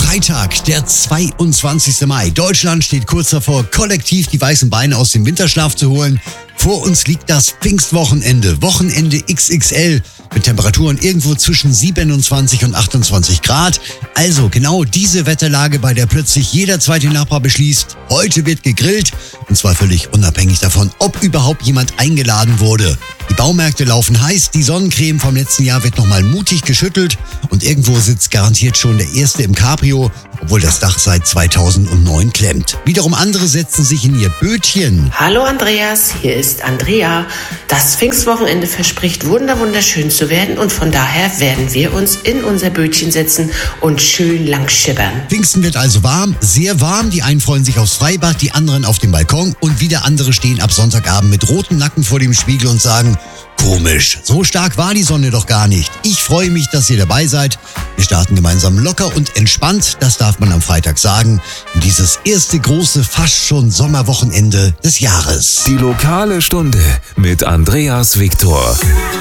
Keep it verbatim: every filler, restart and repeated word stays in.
Freitag, der zweiundzwanzigste Mai. Deutschland steht kurz davor, kollektiv die weißen Beine aus dem Winterschlaf zu holen. Vor uns liegt das Pfingstwochenende, Wochenende X X L mit Temperaturen irgendwo zwischen siebenundzwanzig und achtundzwanzig Grad. Also genau diese Wetterlage, bei der plötzlich jeder zweite Nachbar beschließt, heute wird gegrillt. Und zwar völlig unabhängig davon, ob überhaupt jemand eingeladen wurde. Die Baumärkte laufen heiß, die Sonnencreme vom letzten Jahr wird nochmal mutig geschüttelt und irgendwo sitzt garantiert schon der Erste im Cabrio, obwohl das Dach seit zweitausendneun klemmt. Wiederum andere setzen sich in ihr Bötchen. Hallo Andreas, hier ist Andrea. Das Pfingstwochenende verspricht wunder wunderschön zu werden und von daher werden wir uns in unser Bötchen setzen und schön lang schibbern. Pfingsten wird also warm, sehr warm. Die einen freuen sich aufs Freibad, die anderen auf dem Balkon und wieder andere stehen ab Sonntagabend mit rotem Nacken vor dem Spiegel und sagen, komisch, so stark war die Sonne doch gar nicht. Ich freue mich, dass ihr dabei seid. Wir starten gemeinsam locker und entspannt, das darf man am Freitag sagen, in dieses erste große, fast schon Sommerwochenende des Jahres. Die lokale Stunde mit Andreas Victor.